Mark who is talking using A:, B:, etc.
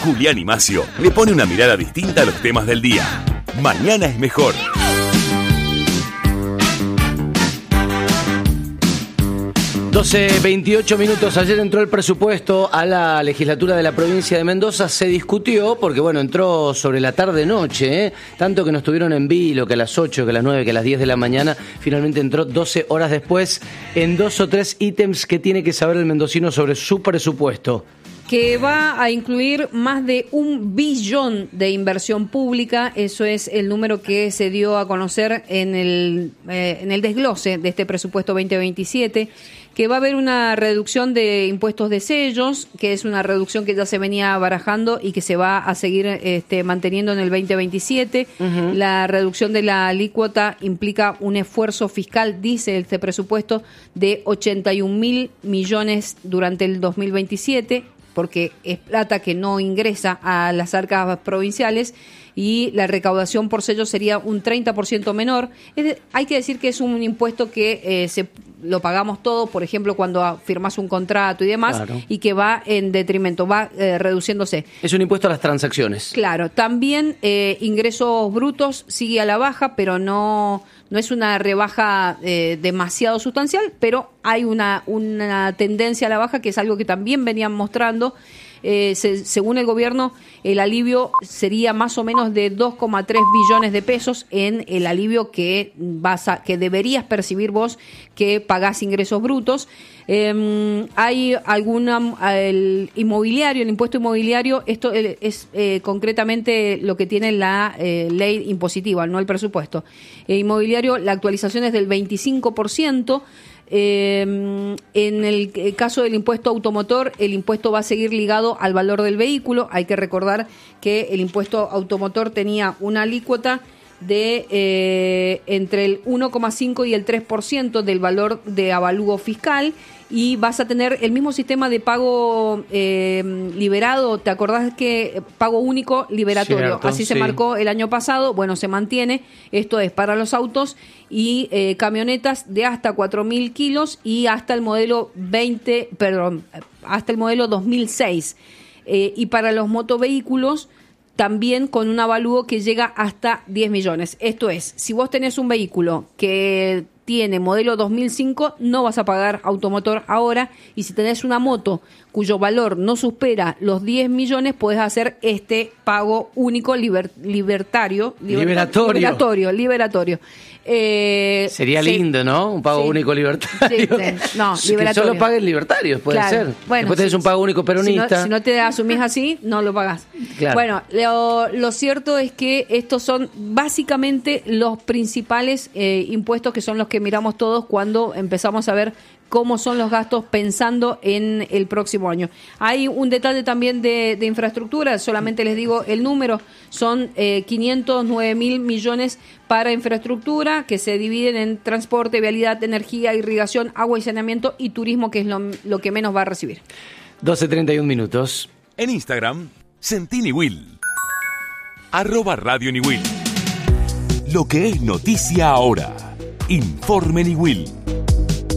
A: Julián y Macio le pone una mirada distinta a los temas del día. Mañana es mejor.
B: 12:28 minutos. Ayer entró el presupuesto a la legislatura de la provincia de Mendoza. Se discutió porque, bueno, entró sobre la tarde-noche, tanto que nos tuvieron en vilo que a las 8, que a las 9, que a las 10 de la mañana. Finalmente entró 12 horas después en 2 o 3 ítems que tiene que saber el mendocino sobre su presupuesto.
C: Que va a incluir más de 1 billón de inversión pública. Eso es el número que se dio a conocer en el desglose de este presupuesto 2027. Que va a haber una reducción de impuestos de sellos, que es una reducción que ya se venía barajando y que se va a seguir manteniendo en el 2027. Uh-huh. La reducción de la alícuota implica un esfuerzo fiscal, dice este presupuesto, de 81.000 millones durante el 2027, porque es plata que no ingresa a las arcas provinciales, y la recaudación por sello sería un 30% menor. Hay que decir que es un impuesto que lo pagamos todos, por ejemplo, cuando firmas un contrato y demás, claro, y que va en detrimento, va reduciéndose.
B: Es un impuesto a las transacciones.
C: Claro, también ingresos brutos sigue a la baja, pero no es una rebaja demasiado sustancial, pero hay una tendencia a la baja, que es algo que también venían mostrando. Según el gobierno, el alivio sería más o menos de 2,3 billones de pesos en el alivio que deberías percibir vos que pagás ingresos brutos. Hay el inmobiliario, el impuesto inmobiliario, esto es concretamente lo que tiene la ley impositiva, no el presupuesto. El inmobiliario, la actualización es del 25%. En el caso del impuesto automotor, el impuesto va a seguir ligado al valor del vehículo. Hay que recordar que el impuesto automotor tenía una alícuota de entre el 1,5 y el 3% del valor de avalúo fiscal, y vas a tener el mismo sistema de pago liberado. ¿Te acordás que pago único liberatorio? Cierto, así se marcó el año pasado. Bueno, se mantiene. Esto es para los autos y camionetas de hasta 4.000 kilos y hasta el modelo hasta el modelo 2006. Y para los motovehículos también con un avalúo que llega hasta 10 millones. Esto es, si vos tenés un vehículo que tiene modelo 2005, no vas a pagar automotor ahora, y si tenés una moto cuyo valor no supera los 10 millones, podés hacer este pago único liberatorio.
B: Sería lindo, ¿no? Un pago único libertario.
C: No, liberatorio.
B: Que solo paguen libertarios, puede ser.
C: Bueno,
B: después tenés un pago único peronista.
C: Si no te asumís así, no lo pagás. Claro. Bueno, lo cierto es que estos son básicamente los principales impuestos, que son los que miramos todos cuando empezamos a ver cómo son los gastos pensando en el próximo año. Hay un detalle también de infraestructura, solamente les digo el número, son 509.000 millones para infraestructura, que se dividen en transporte, vialidad, energía, irrigación, agua y saneamiento, y turismo, que es lo que menos va a recibir.
B: 12:31 minutos.
A: En Instagram, Sentí Niwil. @Radio Niwil. Lo que es noticia ahora. Informe Niwil.